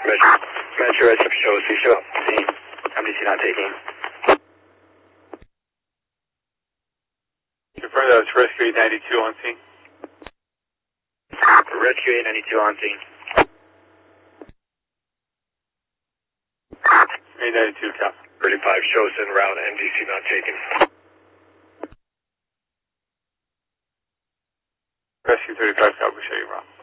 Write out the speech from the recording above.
Metro SF shows, we show up. See, MDC not taking. Confirm that it's Rescue 892 on scene. Rescue 892 on scene. 892, copy. 35 shows en route, MDC not taken. Rescue 35, copy, show you wrong.